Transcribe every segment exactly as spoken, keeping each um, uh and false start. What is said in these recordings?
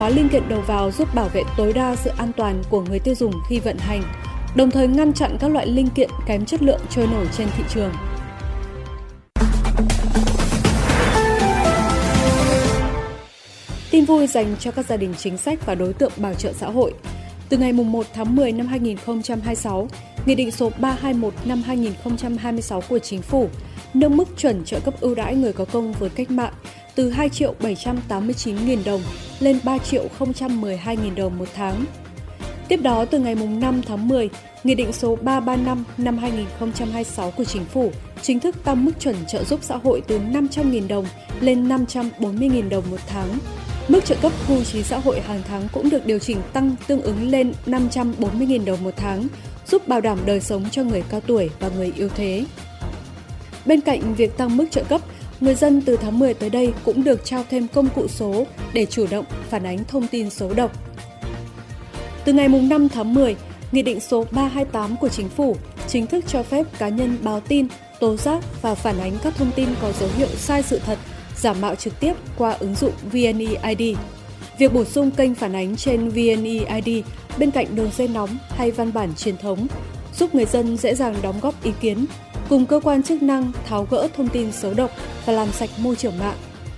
Hóa linh kiện đầu vào giúp bảo vệ tối đa sự an toàn của người tiêu dùng khi vận hành, đồng thời ngăn chặn các loại linh kiện kém chất lượng trôi nổi trên thị trường. Tin vui dành cho các gia đình chính sách và đối tượng bảo trợ xã hội. Từ ngày mùng một tháng mười năm hai nghìn không trăm hai mươi sáu, Nghị định số ba trăm hai mươi mốt năm hai nghìn không trăm hai mươi sáu của Chính phủ nâng mức chuẩn trợ cấp ưu đãi người có công với cách mạng từ hai triệu bảy trăm tám mươi chín nghìn đồng lên ba triệu không trăm mười hai nghìn đồng một tháng. Tiếp đó, từ ngày mùng năm tháng mười, Nghị định số ba trăm ba mươi lăm năm hai nghìn không trăm hai mươi sáu của Chính phủ chính thức tăng mức chuẩn trợ giúp xã hội từ năm trăm nghìn đồng lên năm trăm bốn mươi nghìn đồng một tháng. Mức trợ cấp hưu trí xã hội hàng tháng cũng được điều chỉnh tăng tương ứng lên năm trăm bốn mươi nghìn đồng một tháng, giúp bảo đảm đời sống cho người cao tuổi và người yếu thế. Bên cạnh việc tăng mức trợ cấp, người dân từ tháng mười tới đây cũng được trao thêm công cụ số để chủ động phản ánh thông tin xấu độc. Từ ngày năm tháng mười, Nghị định số ba trăm hai mươi tám của Chính phủ chính thức cho phép cá nhân báo tin, tố giác và phản ánh các thông tin có dấu hiệu sai sự thật, giả mạo trực tiếp qua ứng dụng vê en e i đê. Việc bổ sung kênh phản ánh trên vê en e i đê bên cạnh đường dây nóng hay văn bản truyền thống giúp người dân dễ dàng đóng góp ý kiến, cùng cơ quan chức năng tháo gỡ thông tin xấu độc và làm sạch môi trường mạng.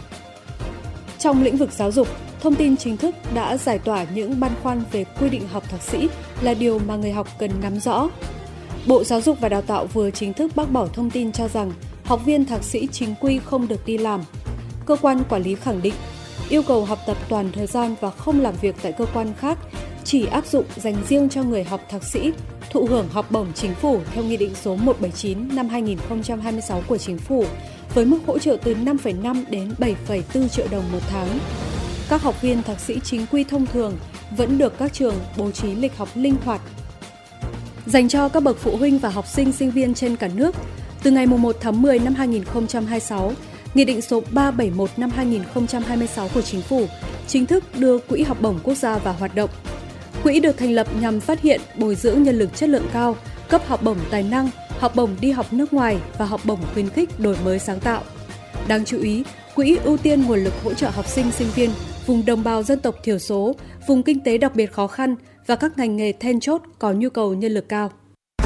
Trong lĩnh vực giáo dục, thông tin chính thức đã giải tỏa những băn khoăn về quy định học thạc sĩ là điều mà người học cần nắm rõ. Bộ Giáo dục và Đào tạo vừa chính thức bác bỏ thông tin cho rằng học viên thạc sĩ chính quy không được đi làm. Cơ quan quản lý khẳng định, yêu cầu học tập toàn thời gian và không làm việc tại cơ quan khác chỉ áp dụng dành riêng cho người học thạc sĩ, thụ hưởng học bổng chính phủ theo Nghị định số một trăm bảy mươi chín năm hai nghìn không trăm hai mươi sáu của Chính phủ, với mức hỗ trợ từ năm phẩy năm đến bảy phẩy bốn triệu đồng một tháng. Các học viên thạc sĩ chính quy thông thường vẫn được các trường bố trí lịch học linh hoạt. Dành cho các bậc phụ huynh và học sinh sinh viên trên cả nước, từ ngày mùng một tháng mười năm hai nghìn không trăm hai mươi sáu, Nghị định số ba trăm bảy mươi mốt năm hai nghìn không trăm hai mươi sáu của Chính phủ chính thức đưa Quỹ học bổng quốc gia vào hoạt động. Quỹ được thành lập nhằm phát hiện, bồi dưỡng nhân lực chất lượng cao, cấp học bổng tài năng, học bổng đi học nước ngoài và học bổng khuyến khích đổi mới sáng tạo. Đáng chú ý, Quỹ ưu tiên nguồn lực hỗ trợ học sinh sinh viên vùng đồng bào dân tộc thiểu số, vùng kinh tế đặc biệt khó khăn và các ngành nghề then chốt có nhu cầu nhân lực cao.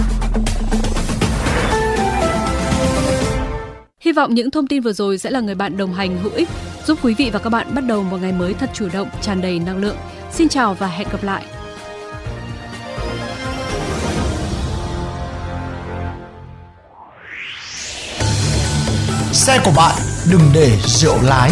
Hy vọng những thông tin vừa rồi sẽ là người bạn đồng hành hữu ích, giúp quý vị và các bạn bắt đầu một ngày mới thật chủ động, tràn đầy năng lượng. Xin chào và hẹn gặp lại! Xe của bạn đừng để rượu lái.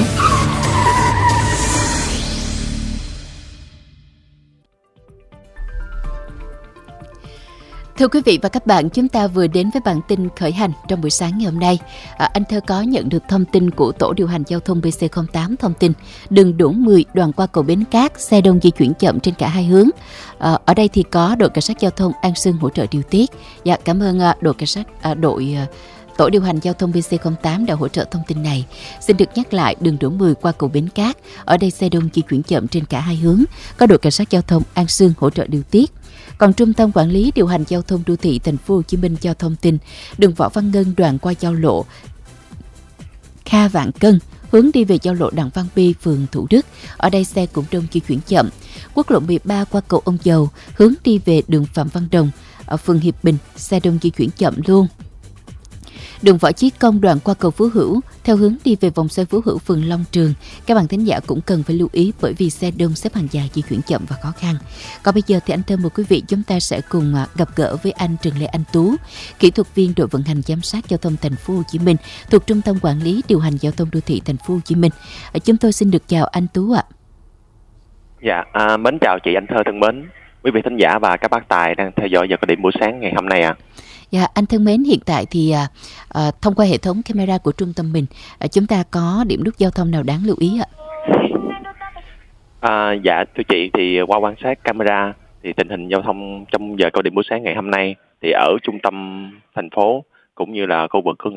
Thưa quý vị và các bạn, chúng ta vừa đến với bản tin khởi hành trong buổi sáng ngày hôm nay. À, anh Thơ có nhận được thông tin của Tổ điều hành giao thông bê xê không tám thông tin đường Đỗ mười đoạn qua cầu Bến Cát, xe đông di chuyển chậm trên cả hai hướng. À, ở đây thì có đội cảnh sát giao thông An Sương hỗ trợ điều tiết. Dạ, cảm ơn uh, đội cảnh sát uh, đội uh, Tổ điều hành giao thông bê xê không tám đã hỗ trợ thông tin này. Xin được nhắc lại, đường Đỗ mười qua cầu Bến Cát, ở đây xe đông di chuyển chậm trên cả hai hướng, có đội cảnh sát giao thông An Sương hỗ trợ điều tiết. Còn Trung tâm Quản lý điều hành giao thông đô thị Thành phố Hồ Chí Minh cho thông tin đường Võ Văn Ngân đoạn qua giao lộ Kha Vạn Cân hướng đi về giao lộ Đặng Văn Bi, phường Thủ Đức, ở đây xe cũng đông di chuyển chậm. Quốc lộ mười ba qua cầu Ông Dầu hướng đi về đường Phạm Văn Đồng ở phường Hiệp Bình, xe đông di chuyển chậm luôn. Đường Võ Chí Công đoạn qua cầu Phú Hữu theo hướng đi về vòng xoay Phú Hữu, phường Long Trường. Các bạn thính giả cũng cần phải lưu ý bởi vì xe đông xếp hàng dài di chuyển chậm và khó khăn. Còn bây giờ thì anh Thơm mời quý vị chúng ta sẽ cùng gặp gỡ với anh Trần Lê Anh Tú, kỹ thuật viên đội vận hành giám sát giao thông Thành phố Hồ Chí Minh thuộc Trung tâm Quản lý điều hành giao thông đô thị Thành phố Hồ Chí Minh. Chúng tôi xin được chào anh Tú ạ. Dạ, à, mến chào chị Anh Thơ thân mến, quý vị thính giả và các bác tài đang theo dõi giờ cao điểm buổi sáng ngày hôm nay ạ. À. Dạ, anh thân mến, hiện tại thì à, à, thông qua hệ thống camera của trung tâm mình, à, chúng ta có điểm nút giao thông nào đáng lưu ý ạ? À, dạ, thưa chị, thì qua quan sát camera thì tình hình giao thông trong giờ cao điểm buổi sáng ngày hôm nay thì ở trung tâm thành phố cũng như là khu vực